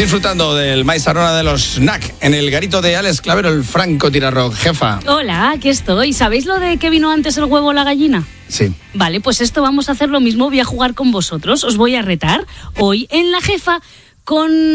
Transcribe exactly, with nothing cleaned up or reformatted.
disfrutando del maíz arona de los N A C en el garito de Alex Clavero, el francotirador. Jefa. Hola, aquí estoy. ¿Sabéis lo de que vino antes el huevo o la gallina? Sí. Vale, pues esto vamos a hacer lo mismo. Voy a jugar con vosotros. Os voy a retar hoy en La Jefa con